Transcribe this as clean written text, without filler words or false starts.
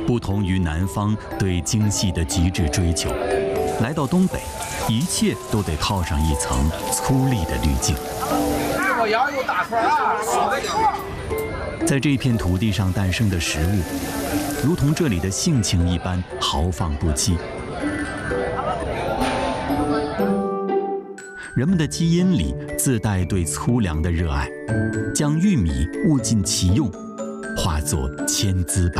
不同于南方对精细的极致追求，来到东北，一切都得套上一层粗粝的滤镜。 我羊有大串啊，少的羊。 在这片土地上诞生的食物，如同这里的性情一般豪放不羁。人们的基因里自带对粗粮的热爱，将玉米物尽其用，化作千姿百